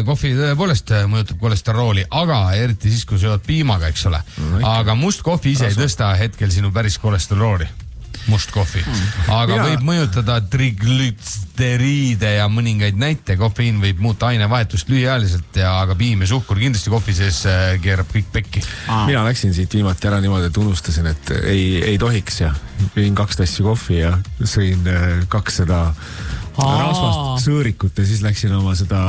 kohvi tõepoolest mõjutab kolesterooli, aga eriti siis, kui sööd piimaga, eks ole. Aga must kohvi ise ei tõsta hetkel sinu päris kolesterooli. Must kohvi. Aga võib mõjutada triglütseriide ja mõningaid näite. Kofeiin võib muuta ainevahetust lühiajaliselt, aga piim ja suhkur kindlasti kohvi sees keerab kõik pekki. Mina läksin siit viimati ära niimoodi, et unustasin, et ei tohiks ja jõin 2 tassi kohvi ja sõin 200 rasvast sõõrikut ja siis läksin oma seda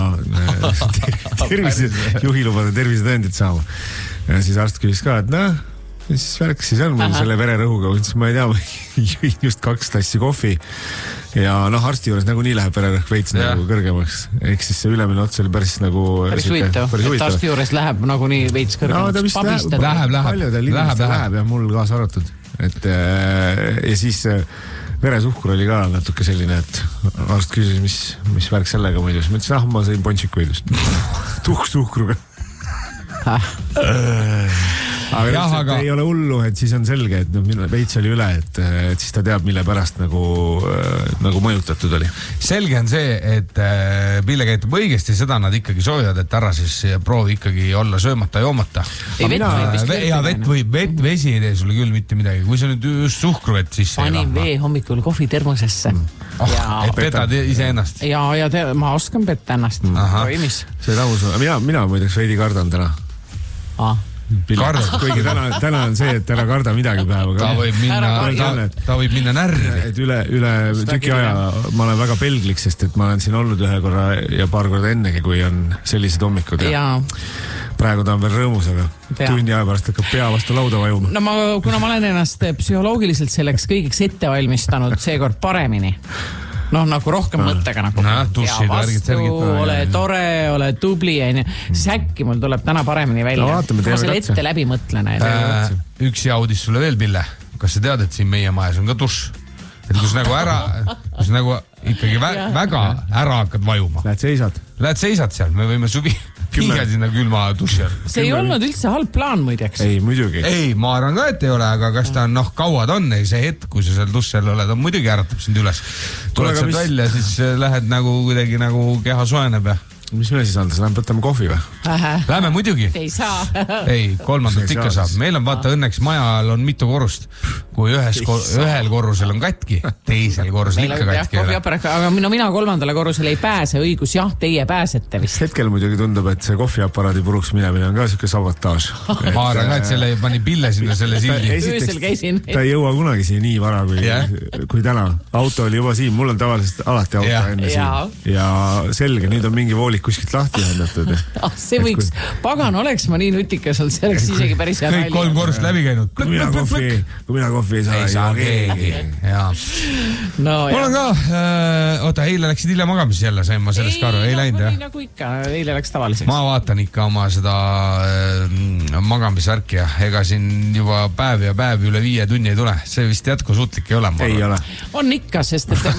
juhilubade tervisetõendit saama. Ja siis arst küsis ka, et siis värk siis on mul selle vererõhuga, ma ei tea, ma jõin just 2 tassi kohvi ja arsti juures nagu nii läheb vererõhk veits nagu kõrgemaks. Ehk siis see ülemine ots oli päris nagu päris huvitav, et arsti juures läheb nagu nii veits kõrgemaks. Läheb ja mul kaasa arvatud. Ja siis veresuhkur oli ka natuke selline, et arst küsis, mis värk sellega muidu. Ma ütlesin, ma sõin ponšikuidust. Tuhksuhkruga. Aga ei ole hullu, et siis on selge, et veits oli üle, et siis ta teab, mille pärast nagu mõjutatud oli. Selge on see, et Pille käitub õigesti, seda nad ikkagi soovivad, et ära siis proovi ikkagi olla söömata ja joomata. Vett, vesi ei tee sulle küll mitte midagi. Kui sa nüüd just suhkru, et siis panin vee hommikul kohvi termosesse. Et petad ise ennast. Ja ma oskan petta ennast. See on aus. Mina muideks veidi kardan täna. Kuigi täna on see, et ära karda midagi päeva. Ta võib minna närvi. Et üle tüki aja ma olen väga pelglik, sest et ma olen siin olnud ühe korra ja paar korda ennegi, kui on sellised hommikud. Praegu ta on veel rõõmus, aga tunni aja pärast hakkab pea vastu lauda vajuma. Kuna ma olen ennast psühholoogiliselt selleks kõigeks ette valmistanud seekord paremini. Nagu rohkem mõttega nagu. Ja vastu, ole tore, ole tubli, siis äkki mul tuleb täna paremini välja. Ma selle ette läbi mõtlen. Üks jaudis sulle veel, Pille. Kas sa tead, et siin meie majas on ka duš? Et kus nagu ikkagi väga ära hakkad vajuma. Lähed seisad seal, me võime suvi pinga sinna külma duši. See ei olnud üldse halb plaan muideks. Ei, muidugi. Ei, ma arvan ka, et ei ole, aga kas ta on, kauad on, see hetk, kui sa seal duši oled, on muidugi äratab sind üles. Tuled sealt välja, siis lähed nagu kuidagi nagu keha soeneb ja... Mis me siis andas? Lähme võtame kohvi või? Lähme muidugi. Ei saa. Ei, 3. ikka saab. Meil on vaata õnneks majal on mitu korrust. Kui ühel korrusel on katki, teisel korrusel ikka katki. Aga mina 3. korrusel ei pääse, õigus teie pääsete vist. Hetkel muidugi tundub, et see kohviaparaadi puruks minemine on ka siuke sabotaaž. Ma arvan ka, et selle pani Pille sinna selle sildi. Öösel käisin. Ta ei jõua kunagi siin nii vara kui täna. Auto oli juba siin, mul on tavaliselt alati auto enne siin. Ja selge, nüüd on mingi voolik kuskilt lahti jändatud. See võiks, pagan oleks ma nii nutikas olnud, see oleks isegi päris hea kõik 3 korrust läbi käinud. Kui mina kohvi ei saa keegi. Mul on ka, eile läksid hilja magamis jälle, sain ma sellest ka aru, ei läinud jah? Nagu ikka, eile läks tavaliseks. Ma vaatan ikka oma seda magamisvärki ja ega siin juba päev üle 5 tunni ei tule. See vist jätkusuutlik ei ole. Ei ole. On ikka, sest et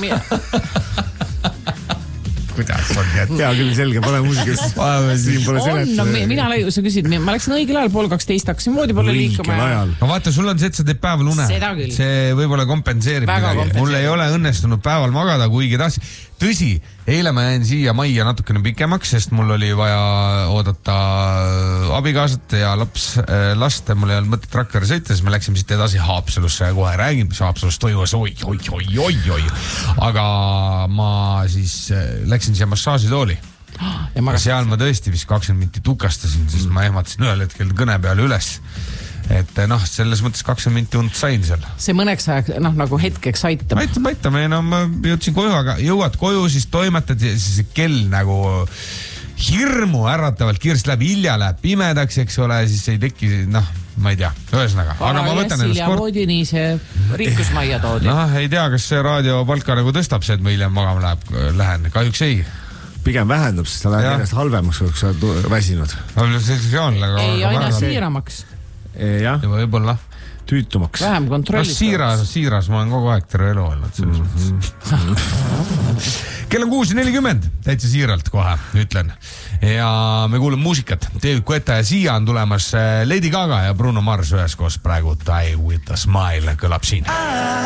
kuidas on jätta? Hea küll, selge, pane muusikast. Mina sa küsid, ma läksin õigel ajal 12:30, hakkasin moodi poole liikuma. No vaata, sul on see, et sa teed päeval une. See võib-olla kompenseerib midagi. Mul ei ole õnnestunud päeval magada, kuigi tahtsin. Tõsi, eile ma jäin siia majja natukene pikemaks, sest mul oli vaja oodata abikaasat ja last. Mul ei olnud mõtet Rakvere sõita, siis me läksime siit edasi Haapsalusse ja kohe räägin, mis Haapsalust toimus. Oi. Aga ma siis läksin siia massaažitooli. Ja seal ma tõesti vist 20 minutit tukastasin, siis ma ehmatasin ühel hetkel kõne peale üles. Et selles mõttes 20 minutit und sain seal. See mõneks ajaks, nagu hetkeks aitab. Aitab, ma jõudsin koju, aga jõuad koju, siis toimetad ja siis kell nagu hirmu äratavalt kiiresti läheb, hilja läheb pimedaks, eks ole, siis ei teki, ma ei tea, ühesõnaga. Aga ma võtan ennast kord. Voodini see rikkusmaia toodi. Ei tea, kas see raadiopalka nagu tõstab see, et ma hiljem magama lähen, kahjuks ei. Pigem vähendab, sest sa lähed ennast halvemaks, kui sa oled väsinud. Ei, aina siiramaks. Jah, võib-olla tüütumaks. Vähem kontrollitavaks. Siiras ma olen kogu aeg terve elu olnud. Kell on 6:40, täitsa siiralt kohe, ütlen. Ja me kuuleme muusikat. David Guetta ja Sia on tulemas Lady Gaga ja Bruno Mars üheskoos praegu Die With A Smile kõlab siin.